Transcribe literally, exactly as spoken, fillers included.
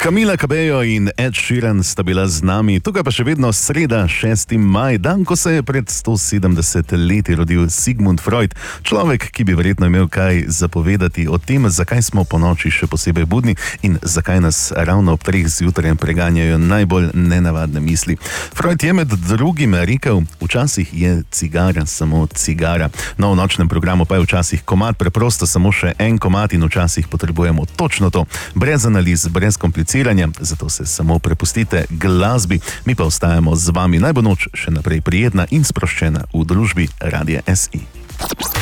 Camila Cabello in Ed Sheeran sta bila z nami, tukaj pa še vedno sreda, šesti maj, dan, ko se je pred sto sedemdeset leti rodil Sigmund Freud, človek, ki bi verjetno imel kaj zapovedati o tem, zakaj smo po noči še posebej budni in zakaj nas ravno ob treh zjutraj preganjajo najbolj nenavadne misli. Freud je med drugim rekel, včasih je cigara samo cigara. No, v nočnem programu pa je včasih komad preprosto samo še en komad in včasih potrebujemo točno to, brez analiz, brez kompliciranja, zato se samo prepustite glasbi, mi pa ostajamo z vami. Naj bo noč še naprej prijetna in sproščena v družbi Radia S I.